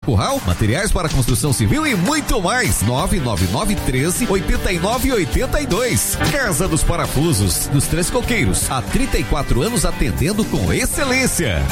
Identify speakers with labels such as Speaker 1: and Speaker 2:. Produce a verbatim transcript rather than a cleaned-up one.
Speaker 1: curral, materiais para construção civil e muito mais. nove nove nove um três oito nove oito dois. Casa dos Parafusos, dos Três Coqueiros, há trinta e quatro anos atendendo com excelência.